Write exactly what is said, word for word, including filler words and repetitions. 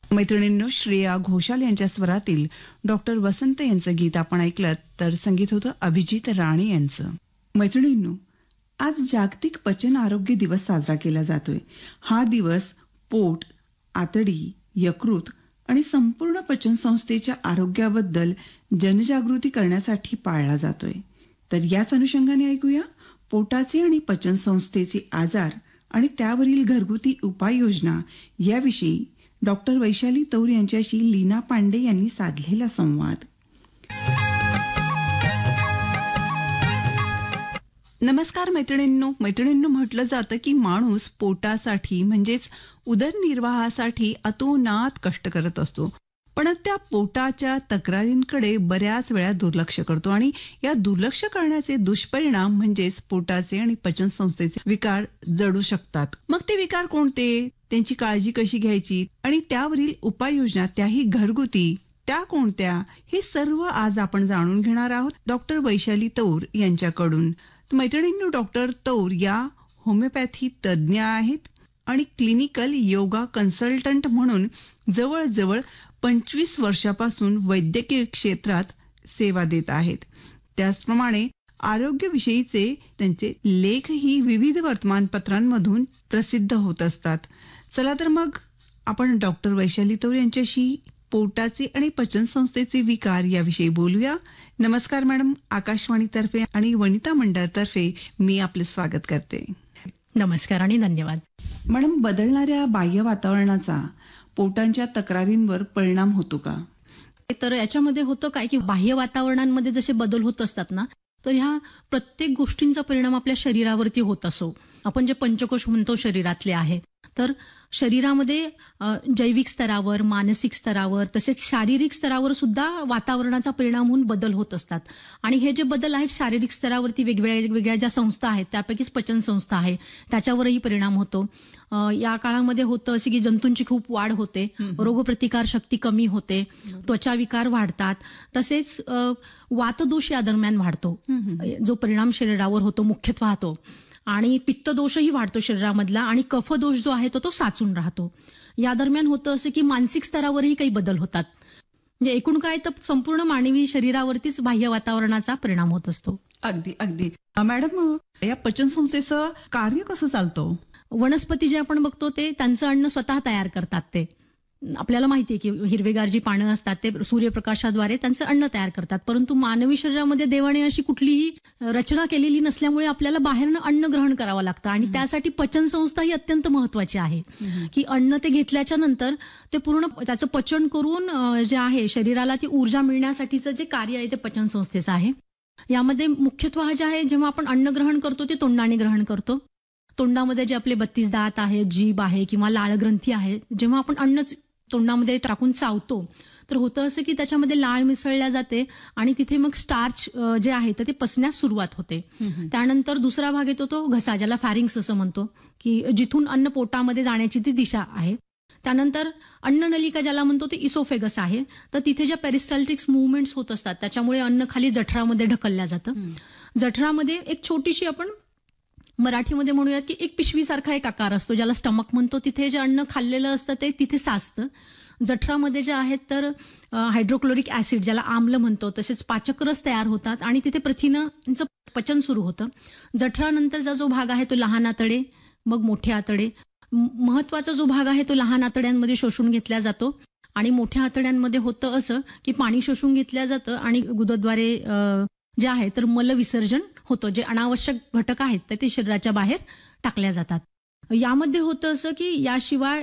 मैत्रिणींनो, श्रेया घोषाल यांच्या स्वरातील डॉक्टर वसंत यांचं गीत आपण ऐकलं, तर संगीत होतं अभिजित राणे यांचं. मैत्रिणींनो, आज जागतिक पचन आरोग्य दिवस साजरा केला जातोय. हा दिवस पोट, आतडी, यकृत आणि संपूर्ण पचन संस्थेच्या आरोग्याबद्दल जनजागृती करण्यासाठी पाळला जातोय. तर याच अनुषंगाने ऐकूया पोटाचे आणि पचन संस्थेचे आजार आणि त्यावरील घरगुती उपाययोजना याविषयी डॉक्टर वैशाली तौर यांच्याशी लीना पांडे यांनी साधलेला संवाद. नमस्कार मैत्रिणींनो. मैत्रिणींनो, म्हटलं जातं की माणूस पोटासाठी म्हणजेच उदरनिर्वाहासाठी अतोनात कष्ट करत असतो, पण त्या पोटाच्या तक्रारींकडे बऱ्याच वेळा दुर्लक्ष करतो आणि या दुर्लक्ष करण्याचे दुष्परिणाम म्हणजेच पोटाचे आणि पचन संस्थेचे विकार जडू शकतात. मग ते विकार कोणते, त्यांची काळजी कशी घ्यायची आणि त्यावरील उपाययोजना, त्याही घरगुती, त्या कोणत्या, हे सर्व आज आपण जाणून घेणार आहोत डॉक्टर वैशाली तौर यांच्याकडून. मैत्रिणींनो, डॉक्टर तौर या होमिओपॅथी तज्ज्ञ आहेत आणि क्लिनिकल योगा कन्सल्टंट म्हणून जवळजवळ पंचवीस वर्षापासून वैद्यकीय क्षेत्रात सेवा देत आहेत. त्याचप्रमाणे आरोग्यविषयीचे त्यांचे लेखही विविध वर्तमानपत्रांमधून प्रसिद्ध होत असतात. चला तर मग आपण डॉक्टर वैशाली तौर यांच्याशी पोटाचे आणि पचन संस्थेचे विकार याविषयी बोलूया. नमस्कार मॅडम. आकाशवाणीतर्फे आणि वनिता मंडळातर्फे मी आपले स्वागत करते. नमस्कार आणि धन्यवाद. मॅडम, बदलणाऱ्या बाह्य वातावरणाचा पोटांच्या तक्रारींवर परिणाम होतो का? तर याच्यामध्ये होतं काय की बाह्य वातावरणांमध्ये जसे बदल होत असतात ना, तर ह्या प्रत्येक गोष्टींचा परिणाम आपल्या शरीरावरती होत असो. आपण जे पंचकोश म्हणतो शरीरातले आहे, तर शरीरामध्ये जैविक स्तरावर, मानसिक स्तरावर, तसेच शारीरिक स्तरावर सुद्धा वातावरणाचा परिणाम होऊन बदल होत असतात. आणि हे जे बदल आहेत शारीरिक स्तरावरती वेगवेगळ्या वेगवेगळ्या ज्या संस्था आहेत त्यापैकीच पचन संस्था आहे, त्याच्यावरही परिणाम होतो. या काळामध्ये होतं असे की जंतूंची खूप वाढ होते, रोगप्रतिकार शक्ती कमी होते, त्वचा विकार वाढतात, तसेच वातदोष या दरम्यान वाढतो, जो परिणाम शरीरावर होतो मुख्यत्वे तो. आणि पित्तदोषही वाढतो शरीरामधला आणि कफदोष जो आहे तो तो साचून राहतो. या दरम्यान होतं असं की मानसिक स्तरावरही काही बदल होतात. म्हणजे एकूण काय तर संपूर्ण मानवी शरीरावरतीच बाह्य वातावरणाचा परिणाम होत असतो. अगदी अगदी. मॅडम, या पचन संस्थेचं कार्य कसं चालतं? वनस्पती जे आपण बघतो ते त्यांचं अन्न स्वतः तयार करतात. ते आपल्याला माहिती आहे की हिरवेगार जी पानं असतात ते सूर्यप्रकाशाद्वारे त्यांचं अन्न तयार करतात. परंतु मानवी शरीरामध्ये देवाने अशी कुठलीही रचना केलेली नसल्यामुळे आपल्याला बाहेरनं अन्न ग्रहण करावं लागतं आणि त्यासाठी पचन संस्था ही अत्यंत महत्वाची आहे. की अन्न ते घेतल्याच्या नंतर ते पूर्ण त्याचं पचन करून जे आहे शरीराला ती ऊर्जा मिळण्यासाठीचं जे कार्य आहे ते पचन संस्थेचं आहे. यामध्ये मुख्यत्वे जे आहे, जेव्हा आपण अन्न ग्रहण करतो ते तोंडाने ग्रहण करतो. तोंडामध्ये जे आपले बत्तीस दात आहेत, जीभ आहे किंवा लाळ ग्रंथी आहे, जेव्हा आपण अन्न तोंडामध्ये टाकून चावतो तर होतं असं की त्याच्यामध्ये लाळ मिसळल्या जाते आणि तिथे मग स्टार्च जे आहे तर ते पचण्यास सुरुवात होते. त्यानंतर दुसरा भाग येतो तो घसा, ज्याला फॅरिंग्स असं म्हणतो, की जिथून अन्न पोटामध्ये जाण्याची ती दिशा आहे. त्यानंतर अन्ननलिका ज्याला म्हणतो ते इसोफेगस आहे. तर तिथे ज्या पेरिस्टाल्टिक्स मुवमेंट्स होत असतात त्याच्यामुळे अन्न खाली जठरामध्ये ढकलल्या जातं. जठरामध्ये एक छोटीशी, आपण मराठीमध्ये म्हणूयात की एक पिशवीसारखा एक आकार असतो ज्याला स्टमक म्हणतो. तिथे जे अन्न खाल्लेलं असतं ते तिथे साचतं. जठरामध्ये जे आहेत तर हायड्रोक्लोरिक ऍसिड ज्याला आम्ल म्हणतो, तसेच पाचकरस तयार होतात आणि तिथे प्रथिनांचं पचन सुरू होतं. जठरानंतरचा जो भाग आहे तो लहान आतडे, मग मोठे आतडे. महत्वाचा जो भाग आहे तो लहान आतड्यांमध्ये शोषून घेतला जातो आणि मोठ्या आतड्यांमध्ये होतं असं की पाणी शोषून घेतलं जातं आणि गुदद्वारे जे आहे तर मलविसर्जन होतं. जे अनावश्यक घटक आहेत तर ते शरीराच्या बाहेर टाकल्या जातात. यामध्ये होतं असं की याशिवाय